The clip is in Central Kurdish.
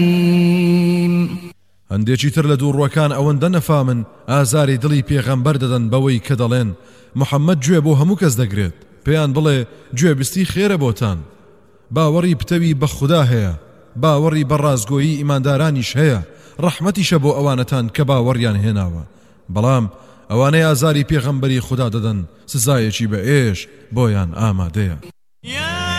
هەندێکی تر لە دووڕوەکان ئەوەندە نەفامن ئازاری دڵی پێغەمبەر دەدەن بەوەی کە دەڵێن محەممەد گوێ بۆ هەموو کەس دەگرێت پێیان بڵێ گوێبستی خێرە بۆتان باوەڕی پتەوی بە خوددا هەیە باوەڕی بە ڕازگۆیی ئیماندارانیش هەیە ڕەحمەتیشە بۆ ئەوانەتان کە باوەڕیان هێناوە بەڵام ئەوانەی ئازاری پێغەمبەری خوددا دەدەن سزایەکی بە ئێش بۆیان ئامادەیە